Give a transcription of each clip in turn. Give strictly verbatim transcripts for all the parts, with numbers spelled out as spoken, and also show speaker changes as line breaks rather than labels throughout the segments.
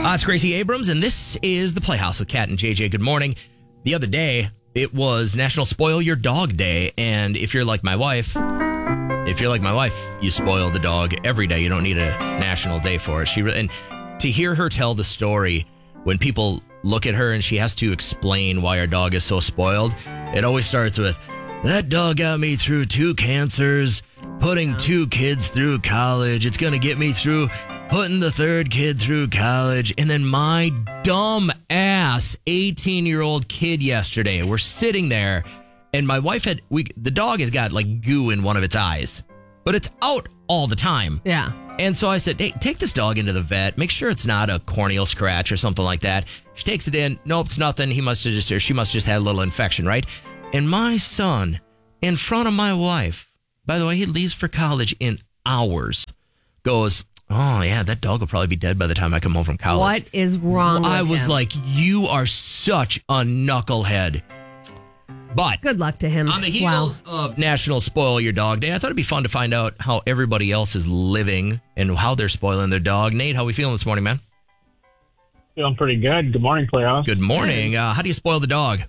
Uh, it's Gracie Abrams, and this is the Playhouse with Kat and J J. Good morning. The other day, it was National Spoil Your Dog Day, and if you're like my wife, if you're like my wife, you spoil the dog every day. You don't need a national day for it. She re- and to hear her tell the story when people look at her and she has to explain why her dog is so spoiled, it always starts with, that dog got me through two cancers, putting two kids through college. It's going to get me through putting the third kid through college. And then my dumb ass eighteen-year-old kid yesterday, we're sitting there, and my wife had, we the dog has got like goo in one of its eyes, but it's out all the time.
Yeah.
And so I said, hey, take this dog into the vet. Make sure it's not a corneal scratch or something like that. She takes it in. Nope, it's nothing. He must have just, or she must just had a little infection, right? And my son, in front of my wife, by the way, he leaves for college in hours, goes, oh, yeah, that dog will probably be dead by the time I come home from college.
What is wrong
I
with
was
him?
like, you are such a knucklehead. But
Good luck to him.
on the heels
Wow.
of National Spoil Your Dog Day, I thought it'd be fun to find out how everybody else is living and how they're spoiling their dog. Nate, how we feeling this morning, man?
Feeling pretty good. Good morning, Playhouse.
Good morning. Uh, how do you spoil the dog?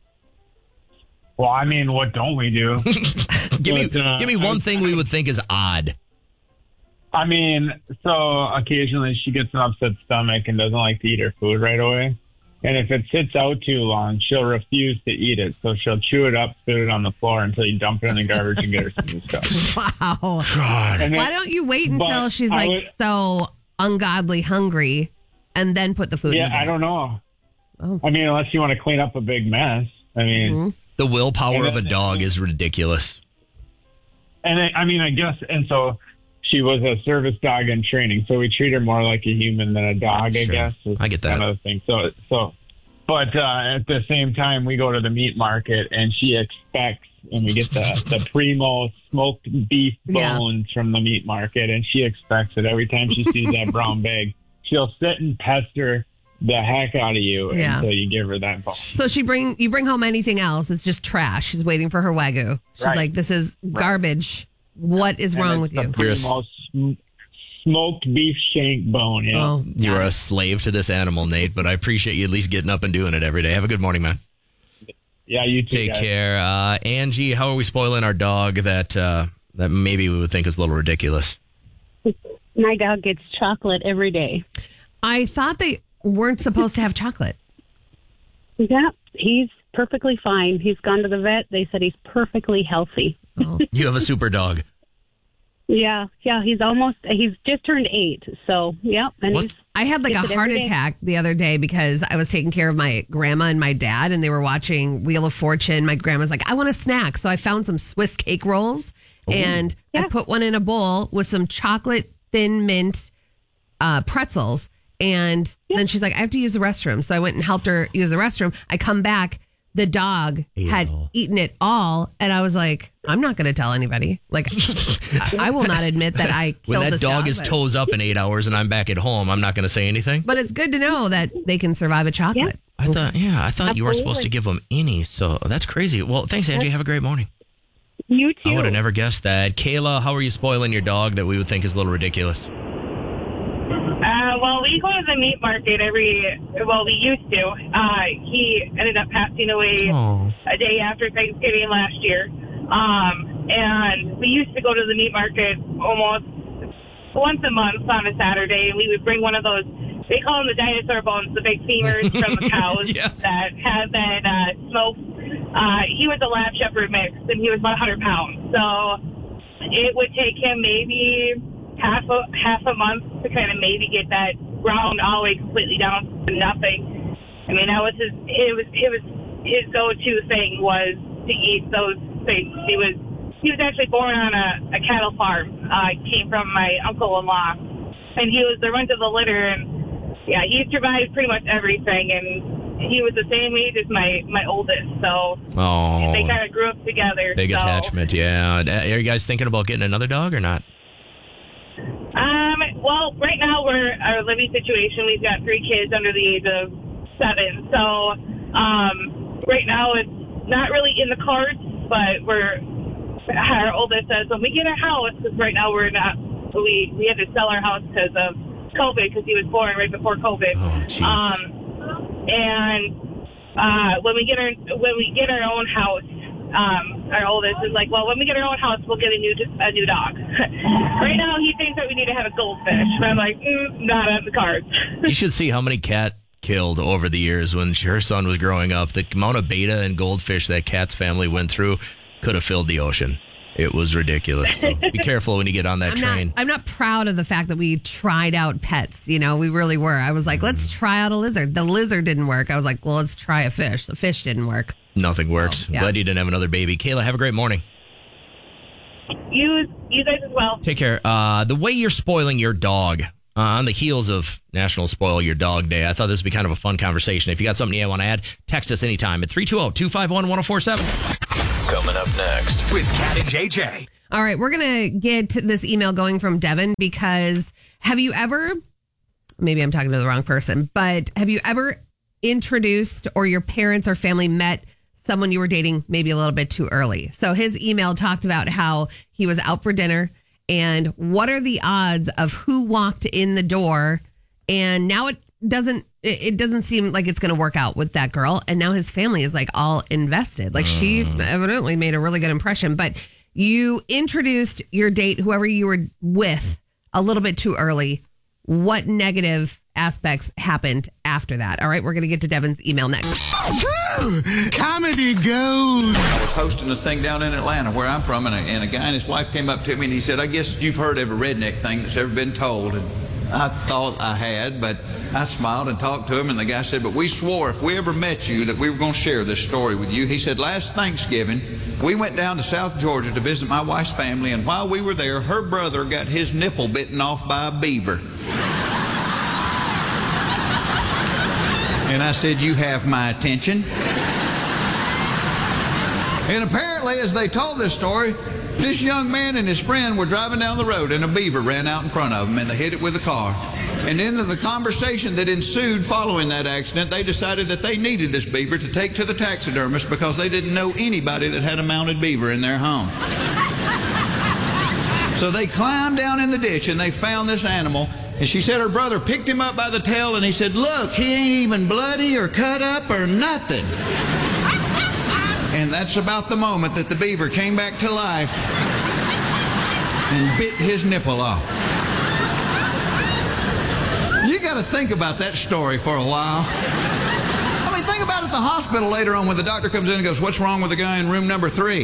Well, I mean, what don't we do?
Give me,
But, uh,
give me one
I-
thing we would think is odd.
I mean, so occasionally she gets an upset stomach and doesn't like to eat her food right away. And if it sits out too long, she'll refuse to eat it. So she'll chew it up, spit it on the floor until you dump it in the garbage and get her some new stuff.
Wow.
God.
And then-
Why don't you wait until
but
she's
I
like
would-
so ungodly hungry and then put the food in
Yeah,
the
I don't know.
Oh.
I mean, unless you want to clean up a big mess. I mean,
Mm-hmm.
The willpower
And
of a
then-
dog is ridiculous.
and I, I mean, I guess, and so she was a service dog in training, so we treat her more like a human than a dog, I
Sure.
guess. is
I get that.
Kind of the thing. So, so, but uh, at the same time, we go to the meat market, and she expects, and we get the the primo smoked beef
Yeah.
bones from the meat market, and she expects it every time she sees that brown bag. She'll sit and pester the heck out of you
Yeah.
until you give her that bone.
So she bring you bring home anything else, it's just trash. She's waiting for her Wagyu. She's
Right.
like, this is garbage. What is
And
wrong
it's
with
the
you?
You're a-
primo sm- smoked beef shank bone. Yeah.
Oh,
You're a slave to this animal, Nate, but I appreciate you at least getting up and doing it every day. Have a good morning, man.
Yeah, you too,
Take
guys.
care. Uh, Angie, how are we spoiling our dog that uh, that maybe we would think is a little ridiculous?
My dog gets chocolate every day.
I thought they weren't supposed to have chocolate.
Yeah, he's perfectly fine. He's gone to the vet. They said he's perfectly healthy.
You have a super dog.
Yeah, yeah, he's almost, he's just turned eight. So, yeah. And
What?
he's,
I had like
Gets
a
it
heart
every day.
attack the other day because I was taking care of my grandma and my dad, and they were watching Wheel of Fortune. My grandma's like, I want a snack. So I found some Swiss cake rolls, and I
Yeah.
put one in a bowl with some chocolate thin mint uh, pretzels. And then she's like, I have to use the restroom. So I went and helped her use the restroom. I come back. The dog had
Ew.
eaten it all. And I was like, I'm not going to tell anybody. Like, I, I will not admit that I killed
When that
this
dog
dog
is
but-
toes up in eight hours and I'm back at home, I'm not going to say anything.
But it's good to know that they can survive a chocolate.
I thought, yeah, I thought you weren't supposed to
Absolutely.
give them any. So that's crazy. Well, thanks, Angie. Have a great morning.
you too.
I would have never guessed that. Kayla, how are you spoiling your dog that we would think is a little ridiculous?
Uh, well, we go to the meat market every, well, we used to. Uh, he ended up passing away
Oh.
a day after Thanksgiving last year. Um, and we used to go to the meat market almost once a month on a Saturday. We would bring one of those, they call them the dinosaur bones, the big femurs from the cows
Yes.
that had been uh, smoked. Uh, he was a lab shepherd mix, and he was about one hundred pounds. So it would take him maybe half a half a month to kind of maybe get that ground all the way completely down to nothing. I mean, that was his. It was it was his go-to thing was to eat those things. He was he was actually born on a, a cattle farm. Uh, came from my uncle-in-law, and he was the runt of the litter. And yeah, he survived pretty much everything. And he was the same age as my my oldest, so
Oh,
they kind of grew up together.
big
so.
attachment. Yeah. Are you guys thinking about getting another dog or not?
Um, well, right now we're our living situation. We've got three kids under the age of seven, so um, right now it's not really in the cards. But we're our oldest says when we get a house, because right now we're not. We we had to sell our house because of COVID because he was born right before COVID.
Oh, jeez.
Um, and uh, when we get our when we get our own house, um, our oldest is like, well, when we get our own house, we'll get a new a new dog. Right now, he thinks that we need to have a goldfish. But I'm like, mm, not on the cards.
You should see how many cat killed over the years when her son was growing up. The amount of beta and goldfish that cat's family went through could have filled the ocean. It was ridiculous. So be careful when you get on that
I'm
train.
Not, I'm not proud of the fact that we tried out pets. You know, we really were. I was like, let's try out a lizard. The lizard didn't work. I was like, well, let's try a fish. The fish didn't work.
Nothing works.
Oh, yeah.
Glad you didn't have another baby. Kayla, have a great morning.
You, you guys as well.
Take care. Uh, the way you're spoiling your dog uh, on the heels of National Spoil Your Dog Day, I thought this would be kind of a fun conversation. If you got something you want to add, text us anytime at three two zero, two five one, one zero four seven.
Coming up next with Cat and J J.
All right, we're going to get this email going from Devin because have you ever, maybe I'm talking to the wrong person, but have you ever introduced or your parents or family met someone you were dating maybe a little bit too early? So his email talked about how he was out for dinner and what are the odds of who walked in the door, and now it doesn't it doesn't seem like it's going to work out with that girl, and now his family is like all invested. Like she evidently made a really good impression, but you introduced your date, whoever you were with, a little bit too early. What negative aspects happened after that? All right, we're going to get to Devin's email next.
Comedy gold.
I was hosting a thing down in Atlanta where I'm from, and a, and a guy and his wife came up to me and he said, I guess you've heard every redneck thing that's ever been told. And I thought I had, but I smiled and talked to him, and the guy said, but we swore if we ever met you that we were going to share this story with you. He said, last Thanksgiving, we went down to South Georgia to visit my wife's family, and while we were there, her brother got his nipple bitten off by a beaver. And I said, you have my attention. And apparently, as they told this story, this young man and his friend were driving down the road, and a beaver ran out in front of them, and they hit it with a car. And in the conversation that ensued following that accident, they decided that they needed this beaver to take to the taxidermist because they didn't know anybody that had a mounted beaver in their home. So they climbed down in the ditch, and they found this animal. And she said her brother picked him up by the tail, and he said, look, he ain't even bloody or cut up or nothing. And that's about the moment that the beaver came back to life and bit his nipple off. You got to think about that story for a while. I mean, think about it at the hospital later on when the doctor comes in and goes, what's wrong with the guy in room number three?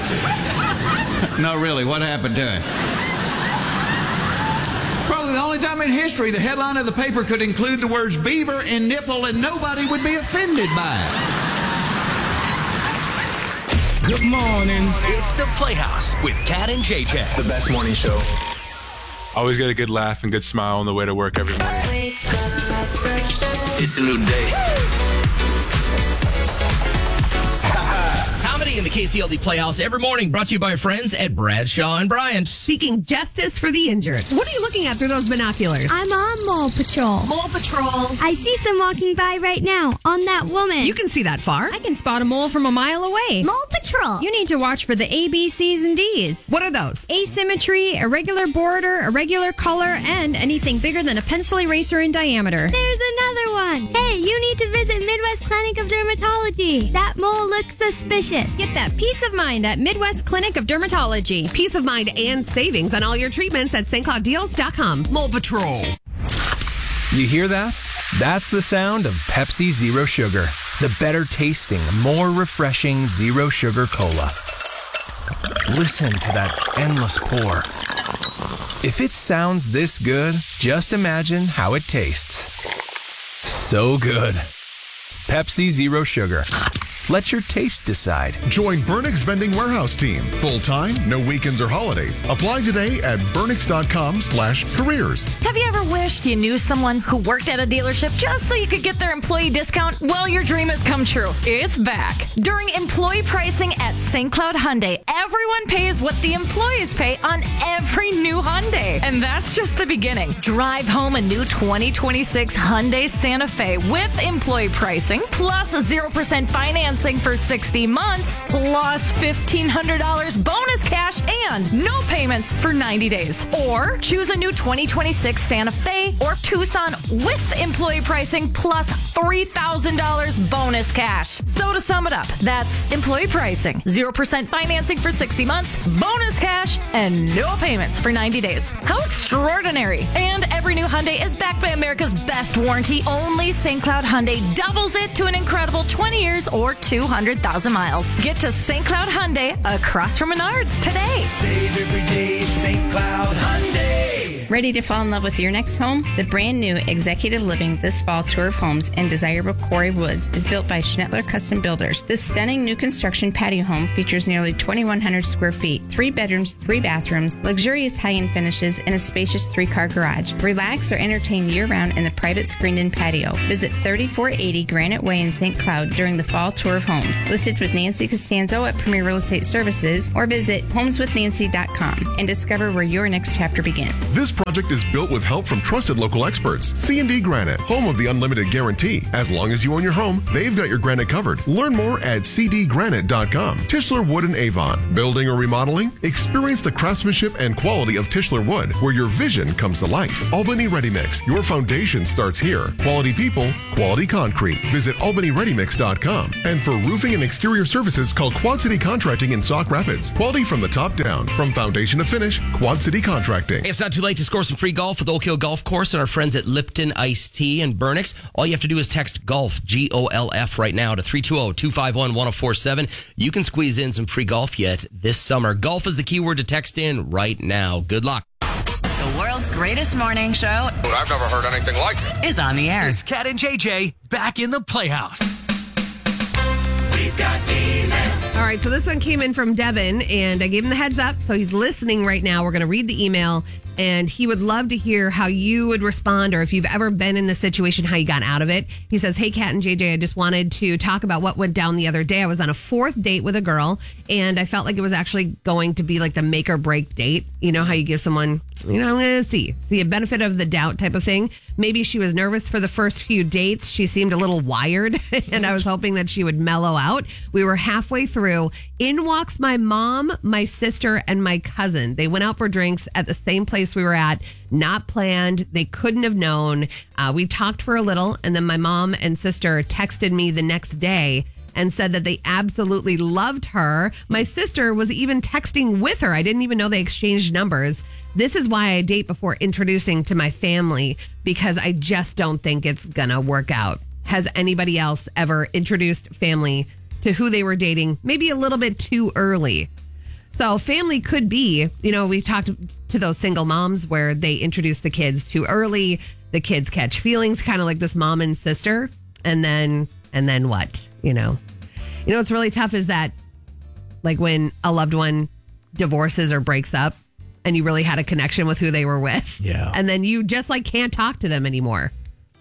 No, really, what happened to him? Probably the only time in history the headline of the paper could include the words beaver and nipple and nobody would be offended by it.
Good morning. It's the Playhouse with Cat and J J.
The best morning show.
Always get a good laugh and good smile on the way to work every morning.
It's a new day.
Comedy in the K C L D Playhouse every morning, brought to you by our friends at Bradshaw and Bryant.
Seeking justice for the injured. What are you looking at through those binoculars?
I'm on Mole Patrol.
Mole Patrol.
I see some walking by right now on that woman.
You can see that far.
I can spot a mole from a mile away.
Mole Patrol.
You need to watch for the A, B, C's, and D's.
What are those?
Asymmetry, irregular border, irregular color, and anything bigger than a pencil eraser in diameter.
There's another one. Hey, you need to visit Midwest Clinic of Dermatology. That mole looks suspicious.
Get that peace of mind at Midwest Clinic of Dermatology.
Peace of mind and savings on all your treatments at Saint Cloud Deals dot com. Mole Patrol.
You hear that? That's the sound of Pepsi Zero Sugar. The better tasting, more refreshing Zero Sugar Cola. Listen to that endless pour. If it sounds this good, just imagine how it tastes. So good. Pepsi Zero Sugar. Let your taste decide.
Join Burnix Vending Warehouse Team. Full-time, no weekends or holidays. Apply today at Burnix.com slash careers.
Have you ever wished you knew someone who worked at a dealership just so you could get their employee discount? Well, your dream has come true. It's back. During employee pricing at Saint Cloud Hyundai, everyone pays what the employees pay on every new Hyundai. And that's just the beginning. Drive home a new twenty twenty-six Hyundai Santa Fe with employee pricing plus zero percent financing financing for sixty months, plus fifteen hundred dollars bonus cash and no payments for ninety days. Or choose a new twenty twenty-six Santa Fe or Tucson with employee pricing plus three thousand dollars bonus cash. So to sum it up, that's employee pricing, zero percent financing for sixty months, bonus cash, and no payments for ninety days. How extraordinary. And every new Hyundai is backed by America's best warranty. Only Saint Cloud Hyundai doubles it to an incredible twenty years or two hundred thousand miles. Get to Saint Cloud Hyundai across from Menards today.
Save every day at Saint Cloud Hyundai.
Ready to fall in love with your next home? The brand new Executive Living This Fall Tour of Homes in desirable Quarry Woods is built by Schnettler Custom Builders. This stunning new construction patio home features nearly twenty-one hundred square feet, three bedrooms, three bathrooms, luxurious high-end finishes, and a spacious three-car garage. Relax or entertain year-round in the private screened-in patio. Visit thirty-four eighty Granite Way in Saint Cloud during the Fall Tour of Homes. Listed with Nancy Costanzo at Premier Real Estate Services, or visit homes with nancy dot com and discover where your next chapter begins.
This project is built with help from trusted local experts. C and D Granite, home of the unlimited guarantee. As long as you own your home, they've got your granite covered. Learn more at c d granite dot com. Tischler Wood and Avon. Building or remodeling? Experience the craftsmanship and quality of Tischler Wood, where your vision comes to life. Albany Ready Mix. Your foundation starts here. Quality people, quality concrete. Visit albany ready mix dot com. And for roofing and exterior services, call Quad City Contracting in Sauk Rapids. Quality from the top down. From foundation to finish, Quad City Contracting.
Hey, it's not too late to score some free golf with Oak Hill Golf Course and our friends at Lipton Iced Tea and Burnix. All you have to do is text GOLF, G O L F, right now to three two zero, two five one, one zero four seven. You can squeeze in some free golf yet this summer. Golf is the keyword to text in right now. Good luck.
The world's greatest morning show.
But I've never heard anything like it.
Is on the air.
It's Cat and J J back in the Playhouse.
We've got email. All right, so this one came in from Devin, and I gave him the heads up, so he's listening right now. We're going to read the email, and he would love to hear how you would respond, or if you've ever been in this situation, how you got out of it. He says, hey, Kat and J J, I just wanted to talk about what went down the other day. I was on a fourth date with a girl, and I felt like it was actually going to be like the make or break date. You know how you give someone, you know, I'm going to see, see a benefit of the doubt type of thing. Maybe she was nervous for the first few dates. She seemed a little wired, and I was hoping that she would mellow out. We were halfway through. In walks my mom, my sister, and my cousin. They went out for drinks at the same place we were at. Not planned. They couldn't have known. Uh, we talked for a little, and then my mom and sister texted me the next day and said that they absolutely loved her. My sister was even texting with her. I didn't even know they exchanged numbers. This is why I date before introducing to my family, because I just don't think it's gonna work out. Has anybody else ever introduced family to who they were dating maybe a little bit too early? So family could be, you know, we've talked to those single moms where they introduce the kids too early. The kids catch feelings, kind of like this mom and sister. And then, and then what, you know? You know, what's really tough is that, like, when a loved one divorces or breaks up and you really had a connection with who they were with.
Yeah.
And then you just, like, can't talk to them anymore.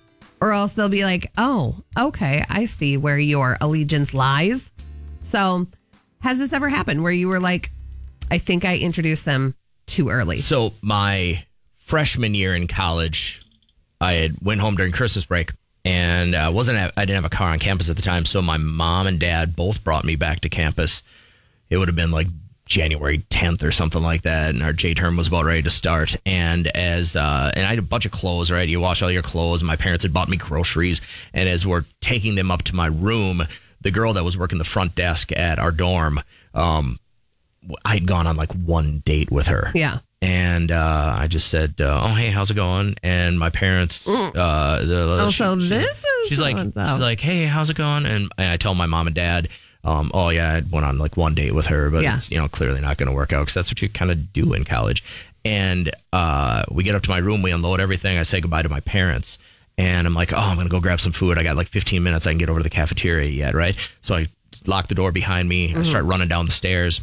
Or else they'll be like, oh, okay, I see where your allegiance lies. So has this ever happened where you were like, I think I introduced them too early?
So my freshman year in college, I had went home during Christmas break, and uh, wasn't I didn't have a car on campus at the time, so my mom and dad both brought me back to campus. It would have been like January tenth or something like that, and our J term was about ready to start. And as uh, and I had a bunch of clothes, right? You wash all your clothes. My parents had bought me groceries, and as we're taking them up to my room, the girl that was working the front desk at our dorm, um, I'd gone on like one date with her.
Yeah.
And uh, I just said, uh, "Oh, hey, how's it going?" And my parents, uh, the,
oh,
she,
so
she's,
this is
she's like,
so-and-so.
she's like, "Hey, how's it going?" And, and I tell my mom and dad, um, "Oh yeah, I went on like one date with her, but
Yeah.
it's you know clearly not going to work out because that's what you kind of do in college." And uh, we get up to my room, we unload everything. I say goodbye to my parents, and I'm like, "Oh, I'm going to go grab some food. I got like fifteen minutes. I can get over to the cafeteria yet, right?" So I lock the door behind me.
Mm-hmm.
I start running down the stairs.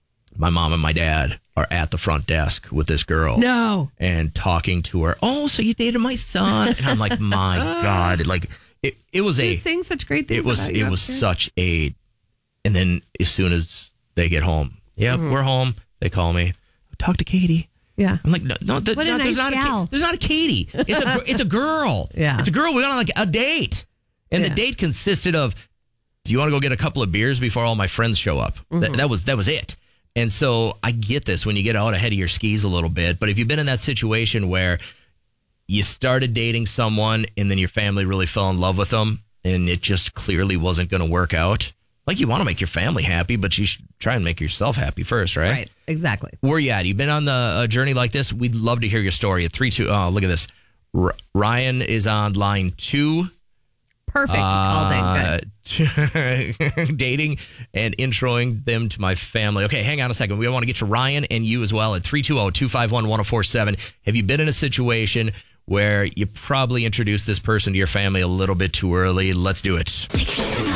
My mom and my dad are at the front desk with this girl.
No.
And talking to her. "Oh, so you dated my son?" And I'm like, my God. Like, it, it was
You're
a...
saying such great things
It was
about you
it was
upstairs.
such a... And then as soon as they get home, yep,
Mhm.
we're home. They call me. "Talk to Katie."
Yeah.
I'm like, no, no, th-
What a
no there's
nice
not a
gal.
Ka- there's not a Katie. It's a it's a girl.
Yeah.
It's a girl. We went on like a date, and
Yeah.
the date consisted of do you want to go get a couple of beers before all my friends show up?
Mm-hmm.
Th- that was that was it. And so I get this when you get out ahead of your skis a little bit. But if you've been in that situation where you started dating someone and then your family really fell in love with them and it just clearly wasn't going to work out, like you want to make your family happy, but you should try and make yourself happy first, right?
Right, exactly.
Where you at? You've been on the a journey like this? We'd love to hear your story at three two. Oh, look at this. R- Ryan is on line two.
Perfect.
Uh, dating and introing them to my family. Okay, hang on a second. We want to get to Ryan and you as well at three two zero, two five one, one zero four seven. Have you been in a situation where you probably introduced this person to your family a little bit too early? Let's do it.